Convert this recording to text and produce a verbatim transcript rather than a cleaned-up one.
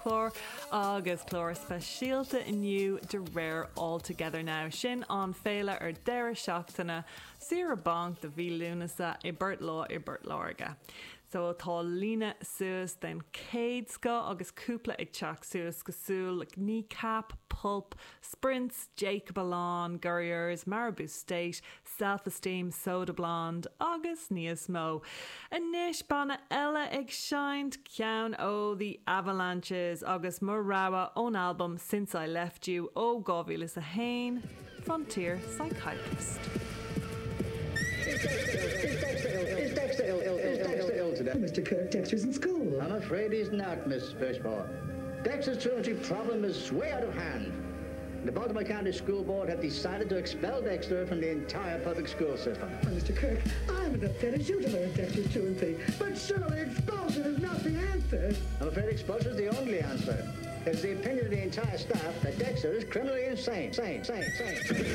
chlór agus chlór speisialta inniu de réir all together now. Sin an féile ar deire seachtainna Sir bank de bhí lúnasa i Burt Law i Burt Láirge. So tá lína suas den céad sco agus cúpla ag teach suas go súil like kneecap, pulp, sprints, Jacob Alon, Gurriers, Marabou State, self-esteem, soda blonde agus níos mó. Inis banna eile ag shined ceann ó the Avalanches agus Murawa ón album Since I Left You ó gábhílas a hain, Frontier Psychiatrist. Mister Kirk, Dexter's in school. I'm afraid he's not, Miss Fishbaugh. Dexter's truancy problem is way out of hand. The Baltimore County School Board have decided to expel Dexter from the entire public school system. Well, Mister Kirk, I'm as upset as you to learn Dexter's truancy, but surely expulsion is not the answer. I'm afraid expulsion is the only answer. It's the opinion of the entire staff that Dexter is criminally insane. Sane, sane, sane.